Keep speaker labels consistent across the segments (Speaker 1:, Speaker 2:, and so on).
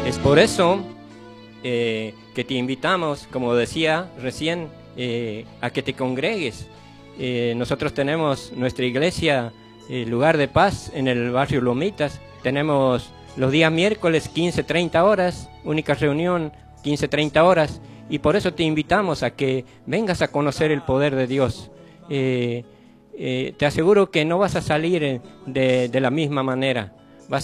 Speaker 1: Es por eso que te invitamos, como decía recién, a que te congregues. Nosotros tenemos nuestra iglesia, Lugar de Paz, en el barrio Lomitas. Tenemos los días miércoles 15:30 horas, única reunión 15:30 horas, y por eso te invitamos a que vengas a conocer el poder de Dios. Te aseguro que no vas a salir de la misma manera.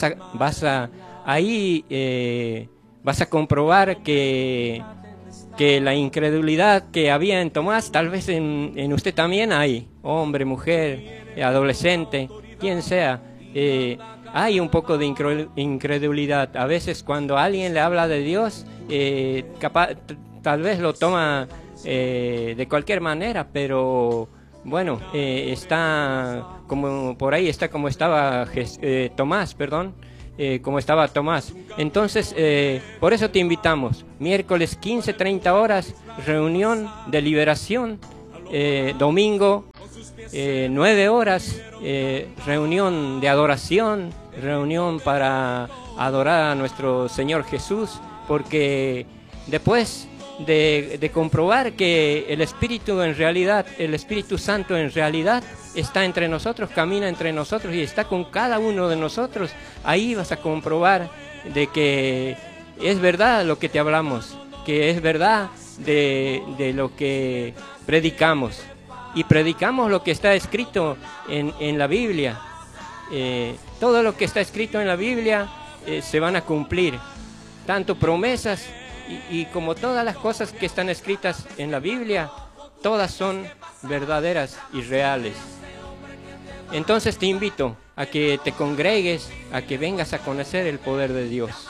Speaker 1: Ahí vas a comprobar que la incredulidad que había en Tomás, tal vez en usted también hay, hombre, mujer, adolescente, quien sea. Hay un poco de incredulidad. A veces cuando alguien le habla de Dios, tal vez lo toma de cualquier manera, pero bueno, está como por ahí, está como estaba Tomás, perdón. Como estaba Tomás. Entonces, por eso te invitamos. Miércoles 15:30 horas, reunión de liberación. Domingo, 9 horas, reunión de adoración, reunión para adorar a nuestro Señor Jesús, porque después de comprobar que el Espíritu Santo en realidad está entre nosotros, camina entre nosotros y está con cada uno de nosotros, ahí vas a comprobar de que es verdad lo que te hablamos, que es verdad de lo que predicamos, y predicamos lo que está escrito en la Biblia. Todo lo que está escrito en la Biblia se van a cumplir, tanto promesas y como todas las cosas que están escritas en la Biblia, todas son verdaderas y reales. Entonces te invito a que te congregues, a que vengas a conocer el poder de Dios.